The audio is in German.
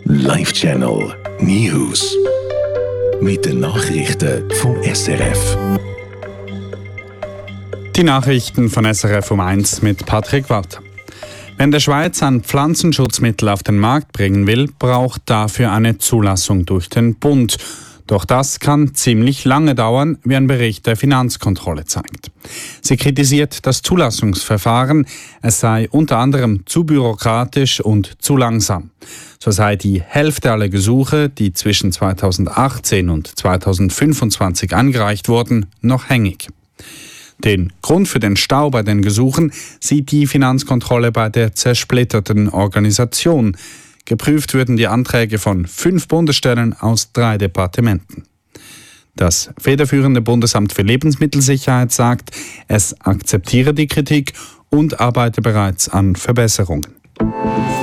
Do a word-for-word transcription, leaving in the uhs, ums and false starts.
Live Channel News. Mit den Nachrichten vom S R F. Die Nachrichten von S R F um eins mit Patrick Walter. Wenn der Schweiz ein Pflanzenschutzmittel auf den Markt bringen will, braucht dafür eine Zulassung durch den Bund. Doch das kann ziemlich lange dauern, wie ein Bericht der Finanzkontrolle zeigt. Sie kritisiert das Zulassungsverfahren, es sei unter anderem zu bürokratisch und zu langsam. So sei die Hälfte aller Gesuche, die zwischen zweitausendachtzehn und zweitausendfünfundzwanzig eingereicht wurden, noch hängig. Den Grund für den Stau bei den Gesuchen sieht die Finanzkontrolle bei der zersplitterten Organisation. Geprüft würden die Anträge von fünf Bundesstellen aus drei Departementen. Das federführende Bundesamt für Lebensmittelsicherheit sagt, es akzeptiere die Kritik und arbeite bereits an Verbesserungen.